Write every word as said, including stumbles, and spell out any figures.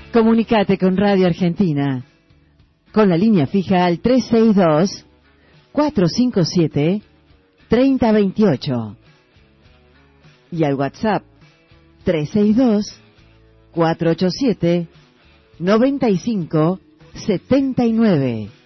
Comunicate con Radio Argentina con la línea fija al tres seis dos, cuatro cinco siete, tres cero dos ocho y al WhatsApp tres seis dos, cuatro ocho siete, nueve cinco siete nueve.